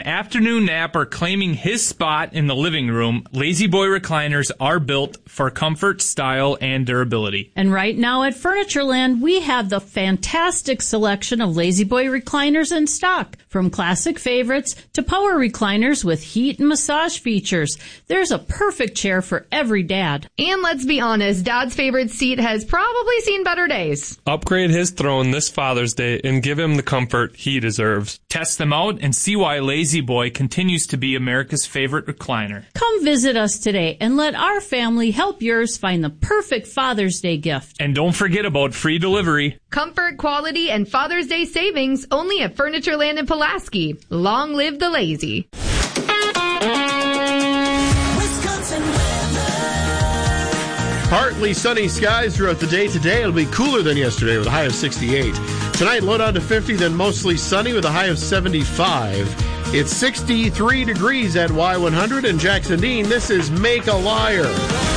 afternoon nap or claiming his spot in the living room, Lazy Boy recliners are built for comfort, style, and durability. And right now at Furnitureland, we have the fantastic selection of Lazy Boy recliners in stock. From classic favorites to power recliners with heat and massage features, there's a perfect chair for every dad. And let's be honest, Dad's favorite seat has probably seen better days. Upgrade his throne this Father's Day and give him the comfort he deserves. Test them out and see why Lazy Boy continues to be America's favorite recliner. Come visit us today and let our family help yours find the perfect Father's Day gift. And don't forget about free delivery. Comfort, quality, and Father's Day savings only at Furnitureland in Pulaski. Long live the Lazy. Partly sunny skies throughout the day today. It'll be cooler than yesterday with a high of 68. Tonight, low down to 50, then mostly sunny with a high of 75. It's 63 degrees at Y100 and Jackson Dean. This is Make a Liar.